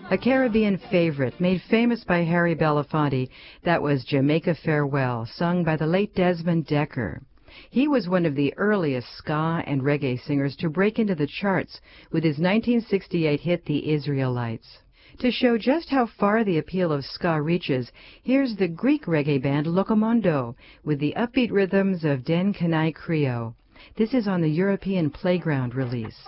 A Caribbean favorite made famous by Harry Belafonte, that was Jamaica Farewell, sung by the late Desmond Dekker. He was one of the earliest ska and reggae singers to break into the charts with his 1968 hit The Israelites. To show just how far the appeal of ska reaches, here's the Greek reggae band Locomondo with the upbeat rhythms of Den Kanai Krio. This is on the European Playground release.